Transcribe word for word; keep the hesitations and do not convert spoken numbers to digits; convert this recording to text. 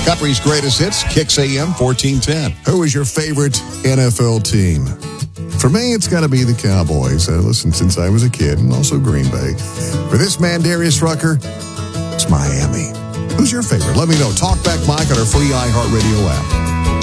Capry's Greatest Hits, Kicks A M fourteen ten. Who is your favorite N F L team? For me, it's got to be the Cowboys. Uh, listen, since I was a kid, and also Green Bay. For this man, Darius Rucker, it's Miami. Who's your favorite? Let me know. Talk back Mike on our free iHeartRadio app.